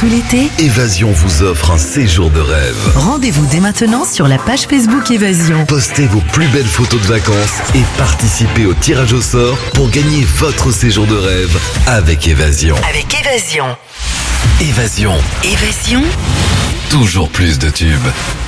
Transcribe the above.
tout l'été, Évasion vous offre un séjour de rêve. rendez-vous dès maintenant sur la page Facebook Évasion. Postez vos plus belles photos de vacances et participez au tirage au sort pour gagner votre séjour de rêve avec Évasion. Avec Évasion. Évasion, Évasion. toujours plus de tubes.